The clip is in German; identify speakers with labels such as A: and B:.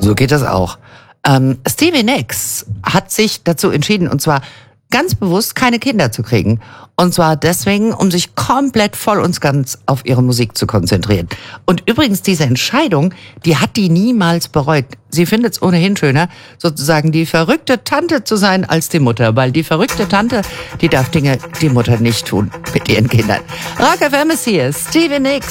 A: So geht das auch. Stevie Nicks hat sich dazu entschieden, und zwar ganz bewusst keine Kinder zu kriegen. Und zwar deswegen, um sich komplett voll und ganz auf ihre Musik zu konzentrieren. Und übrigens, diese Entscheidung, die hat die niemals bereut. Sie findet es ohnehin schöner, sozusagen die verrückte Tante zu sein als die Mutter. Weil die verrückte Tante, die darf Dinge, die Mutter nicht tun mit ihren Kindern. Rock FM ist hier, Stevie Nicks.